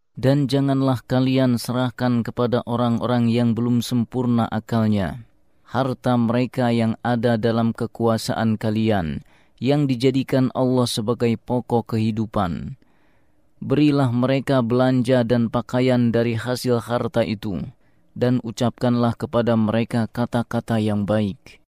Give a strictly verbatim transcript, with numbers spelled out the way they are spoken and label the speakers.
Speaker 1: Dan janganlah kalian serahkan kepada orang-orang yang belum sempurna akalnya harta mereka yang ada dalam kekuasaan kalian, yang dijadikan Allah sebagai pokok kehidupan. Berilah mereka belanja dan pakaian dari hasil harta itu, dan ucapkanlah kepada mereka kata-kata yang baik.